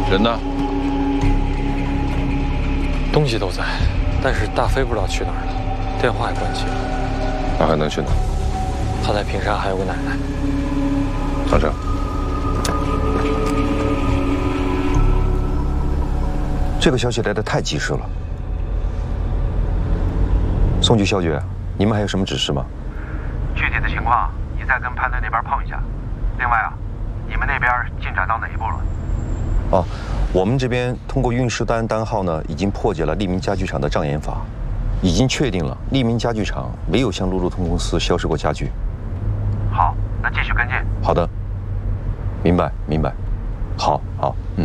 人呢？ 东西都在，但是大飞不知道去哪儿了，电话也关机了。 那还能去哪？ 他在平山还有个奶奶。 上车。 这个消息来得太及时了。宋局肖局，你们还有什么指示吗？ 具体的情况你再跟潘队那边碰一下。另外啊，你们那边进展到哪一步了？ 哦，我们这边通过运输单单号呢，已经破解了利民家具厂的障眼法，已经确定了利民家具厂没有向路路通公司销售过家具。 好，那继续跟进。 好的，明白明白。好，好，嗯。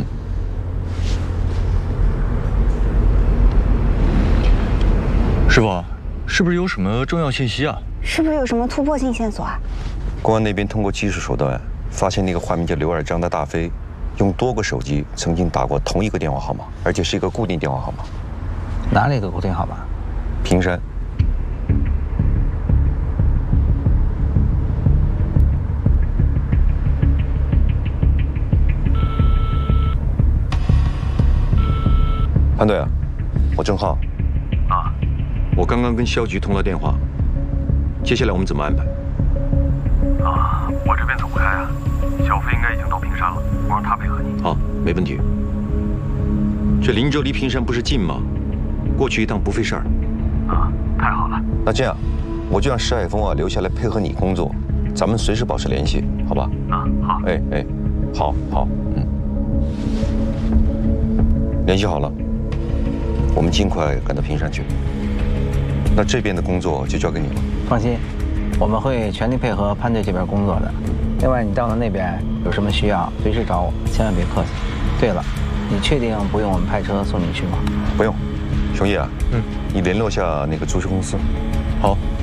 师傅，是不是有什么重要信息啊？ 是不是有什么突破性线索啊？ 公安那边通过技术手段发现那个化名叫刘二章的大飞，用多个手机曾经打过同一个电话号码，而且是一个固定电话号码。 哪里的固定号码？ 平山。潘队啊，我郑浩。 啊。 我刚刚跟肖局通了电话，接下来我们怎么安排？ 啊，我这边走不开啊，小飞应该已经到平山了，我让他配合你。 好，没问题。这林州离平山不是近吗？过去一趟不费事儿。 啊，太好了。 那这样，我就让施海峰啊留下来配合你工作，咱们随时保持联系，好吧？ 啊，好。 哎哎，好，好，嗯。联系好了，我们尽快赶到平山去。那这边的工作就交给你了。 放心，我们会全力配合潘队这边工作的。另外，你到了那边有什么需要，随时找我，千万别客气。对了，你确定不用我们派车送你去吗？ 不用，熊毅啊，你联络下那个租车公司。 好。